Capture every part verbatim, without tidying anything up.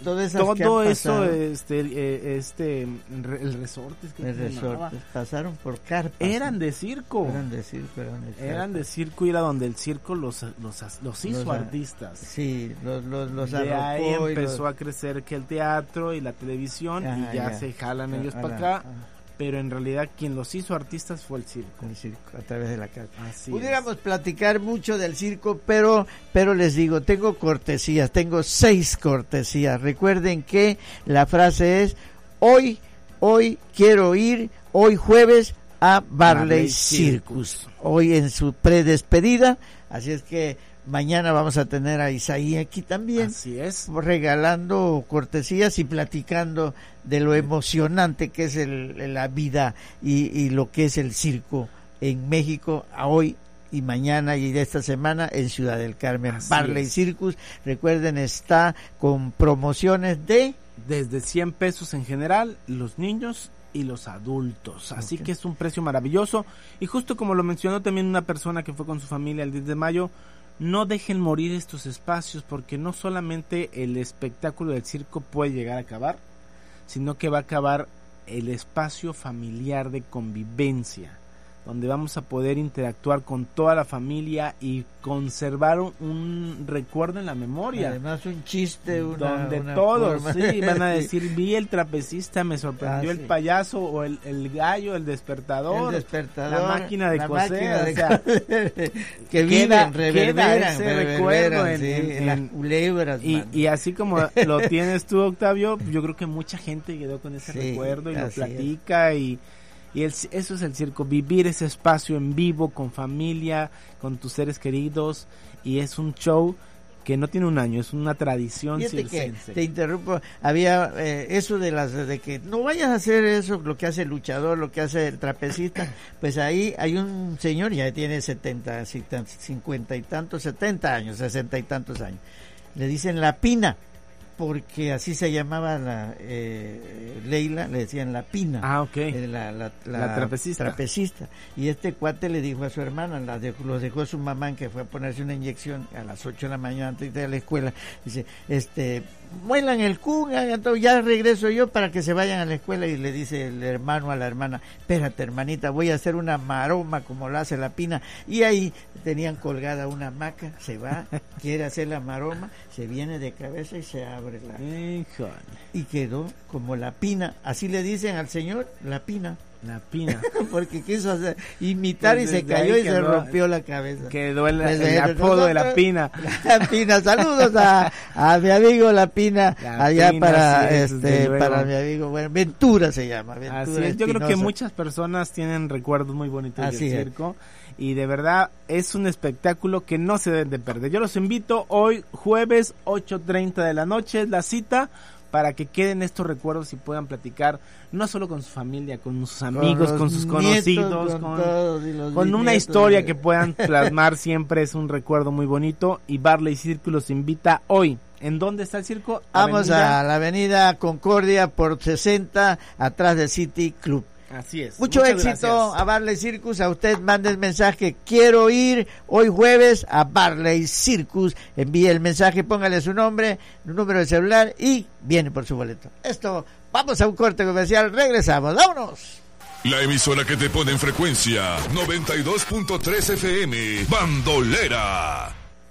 todas esas todo que han eso, pasado, este, eh, este, el resortes que el se llamaba, resortes, pasaron por carpas. eran de circo. Eran de circo, eran de, Eran de circo y era donde el circo los, los, los hizo Los a- artistas. Sí, los, los, los de ahí arropó y empezó los- a crecer que el teatro y la televisión Ajá, y ya, ya. se jalan ellos a para la- acá, a- pero en realidad quien los hizo artistas fue el circo. el circo, a través de la carpa. Así Pudiéramos es. platicar mucho del circo, pero pero les digo, tengo cortesías, tengo seis cortesías. Recuerden que la frase es, hoy, hoy quiero ir, hoy jueves, a Barley Barley Circus. Circus. Hoy en su predespedida, así es que mañana vamos a tener a Isaí aquí también, Así es. regalando cortesías y platicando de lo emocionante que es el, la vida y, y lo que es el circo en México a hoy y mañana y de esta semana en Ciudad del Carmen. Así Barley es. Circus, recuerden, está con promociones de... Desde cien pesos en general, los niños y los adultos. Así Ok. que es un precio maravilloso. Y justo como lo mencionó también una persona que fue con su familia el diez de mayo, no dejen morir estos espacios, porque no solamente el espectáculo del circo puede llegar a acabar, sino que va a acabar el espacio familiar de convivencia, donde vamos a poder interactuar con toda la familia y conservar un, un recuerdo en la memoria. Además un chiste, una, donde una todos forma. sí van a Sí. decir, vi el trapecista, me sorprendió Ah, el sí. payaso, o el, el gallo, el despertador, El despertador, la máquina de la coser, máquina de o sea, coser, que queda- viven, queda reverberan, ese reverberan, recuerdo en- sí, en- las en- culebras, y, mano. y así como lo tienes tú, Octavio, yo creo que mucha gente quedó con ese Sí, recuerdo y lo así es. platica y, y el- eso es el circo, vivir ese espacio en vivo con familia, con tus seres queridos, y es un show que no tiene un año, es una tradición Fíjate que circense. te interrumpo, había eh, eso de las de que no vayas a hacer eso, lo que hace el luchador, lo que hace el trapecista, pues ahí hay un señor, ya tiene setenta, cincuenta y tantos, setenta años, sesenta y tantos años, le dicen La Pina, porque así se llamaba la eh, Leila, le decían La Pina. Ah, ok. Eh, La, la, La trapecista. trapecista. Y este cuate le dijo a su hermana, la dejó, los dejó su mamá, que fue a ponerse una inyección a las ocho de la mañana antes de ir a la escuela. Dice, este, muelan el cun, hagan todo, ya regreso yo para que se vayan a la escuela. Y le dice el hermano a la hermana, espérate hermanita, voy a hacer una maroma como la hace La Pina. Y ahí tenían colgada una hamaca, se va, quiere hacer la maroma, se viene de cabeza y se abre la... Híjole, Y quedó como La Pina, así le dicen al señor, La Pina. La Pina. Porque quiso hacer, imitar Pues y se desde cayó ahí y se quedó- rompió la cabeza. Quedó el, Desde el apodo de La nosotros- Pina. La Pina, saludos a, a mi amigo La Pina, La allá Pina, para sí es, desde este luego. para mi amigo, bueno, Ventura se llama, Ventura Así es, yo creo que Espinosa. muchas personas tienen recuerdos muy bonitos Así del es. circo y de verdad es un espectáculo que no se deben de perder. Yo los invito hoy jueves ocho treinta de la noche, es la cita para que queden estos recuerdos y puedan platicar no solo con su familia, con sus amigos, los con, sus nietos, conocidos, con con, todos y los con una bisnietos historia de- que puedan plasmar siempre. Es un recuerdo muy bonito y Barley Circus los invita hoy. ¿En dónde está el circo? Vamos Avenida- a la avenida Concordia por sesenta, atrás de City Club. Así es. Mucho Muchas éxito gracias. a Barley Circus. A usted mande el mensaje, quiero ir hoy jueves a Barley Circus. Envíe el mensaje, póngale su nombre, su número de celular y viene por su boleto. Esto, vamos a un corte comercial, regresamos, vámonos. La emisora que te pone en frecuencia noventa y dos punto tres F M, Bandolera.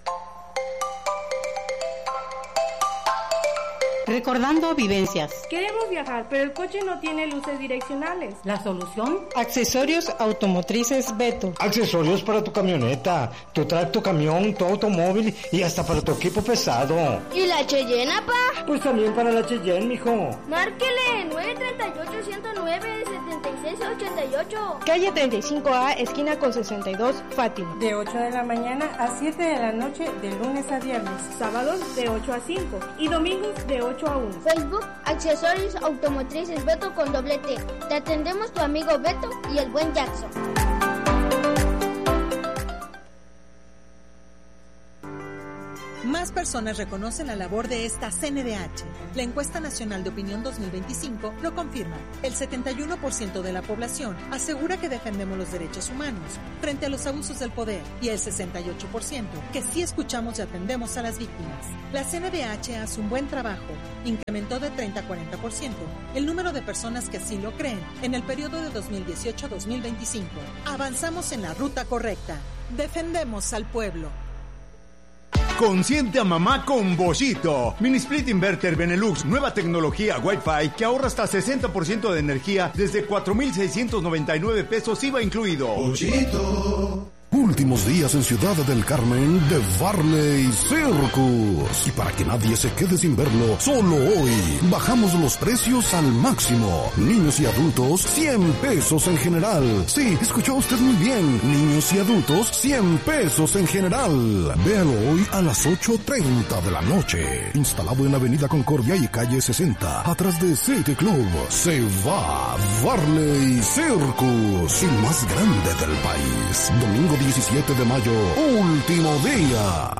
Recordando vivencias. Queremos viajar, pero el coche no tiene luces direccionales. La solución, Accesorios automotrices Beto. Accesorios para tu camioneta, tu tracto camión, tu automóvil y hasta para tu equipo pesado. ¿Y la Cheyenne, pa? Pues también para la Cheyenne, mijo. Márquele nueve tres ocho, uno cero nueve, siete seis ocho ocho. Calle treinta y cinco A, esquina con sesenta y dos, Fátima. De ocho de la mañana a siete de la noche, de lunes a viernes. Sábados de ocho a cinco y domingos de ocho a uno. Facebook, Accesorios Automotrices Beto con doble T. Te atendemos tu amigo Beto y el buen Jackson. Más más personas reconocen la labor de esta C N D H. La encuesta nacional de opinión dos mil veinticinco lo confirma. El setenta y uno por ciento de la población asegura que defendemos los derechos humanos frente a los abusos del poder y el sesenta y ocho por ciento que sí escuchamos y atendemos a las víctimas. La C N D H hace un buen trabajo. Incrementó de treinta a cuarenta por ciento el número de personas que así lo creen en el periodo de dos mil dieciocho a dos mil veinticinco. Avanzamos en la ruta correcta. Defendemos al pueblo. Consiente a mamá con Bollito. Mini Split Inverter Benelux, nueva tecnología Wi-Fi que ahorra hasta sesenta por ciento de energía desde cuatro mil seiscientos noventa y nueve pesos I V A incluido. Bollito. Últimos días en Ciudad del Carmen de Varley Circus. Y para que nadie se quede sin verlo, solo hoy bajamos los precios al máximo. Niños y adultos, cien pesos en general. Sí, escuchó usted muy bien. Niños y adultos, cien pesos en general. Véalo hoy a las ocho treinta de la noche. Instalado en Avenida Concordia y calle sesenta, atrás de City Club. Se va Varley Circus, el más grande del país. Domingo diecisiete de mayo, último día.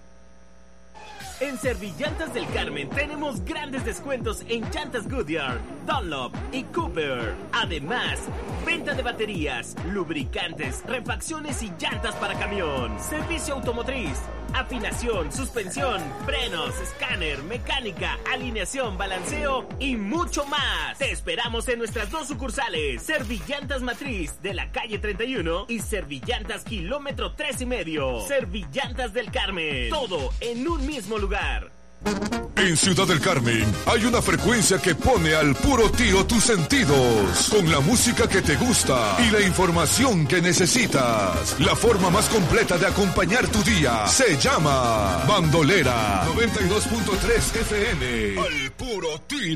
En Servillantas del Carmen tenemos grandes descuentos en llantas Goodyear, Dunlop y Cooper. Además, venta de baterías, lubricantes, refacciones y llantas para camión. Servicio automotriz, afinación, suspensión, frenos, escáner, mecánica, alineación, balanceo y mucho más. Te esperamos en nuestras dos sucursales, Servillantas Matriz de la calle treinta y uno y Servillantas kilómetro tres y medio. Servillantas del Carmen, todo en un mismo lugar. En Ciudad del Carmen hay una frecuencia que pone al puro tiro tus sentidos, con la música que te gusta y la información que necesitas. La forma más completa de acompañar tu día se llama Bandolera noventa y dos punto tres F M. Al puro tiro.